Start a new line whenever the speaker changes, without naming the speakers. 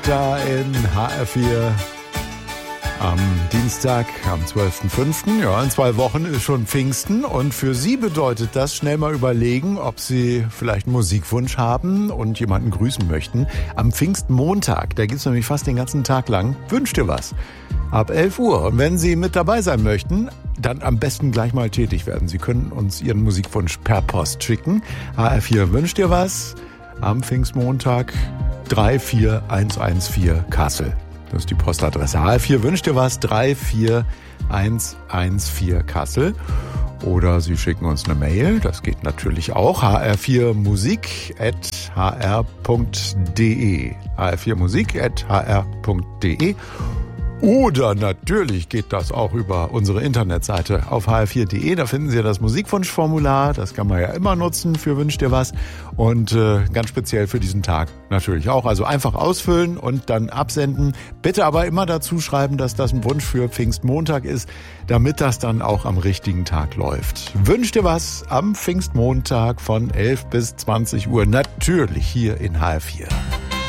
da in HR4 am Dienstag, am 12.05. Ja, in 2 Wochen ist schon Pfingsten und für Sie bedeutet das, schnell mal überlegen, ob Sie vielleicht einen Musikwunsch haben und jemanden grüßen möchten. Am Pfingstmontag, da gibt es nämlich fast den ganzen Tag lang Wünsch dir was. Ab 11 Uhr. Und wenn Sie mit dabei sein möchten, dann am besten gleich mal tätig werden. Sie können uns Ihren Musikwunsch per Post schicken. HR4 Wünsch dir was am Pfingstmontag 34114 Kassel. Das ist die Postadresse. HR4 wünscht dir was, 34114 Kassel. Oder Sie schicken uns eine Mail, das geht natürlich auch, hr4musik@hr.de. hr4musik@hr.de. Oder natürlich geht das auch über unsere Internetseite auf hr4.de. Da finden Sie das Musikwunschformular. Das kann man ja immer nutzen für Wünsch dir was. Und ganz speziell für diesen Tag natürlich auch. Also einfach ausfüllen und dann absenden. Bitte aber immer dazu schreiben, dass das ein Wunsch für Pfingstmontag ist, damit das dann auch am richtigen Tag läuft. Wünsch dir was am Pfingstmontag von 11 bis 20 Uhr. Natürlich hier in HR4.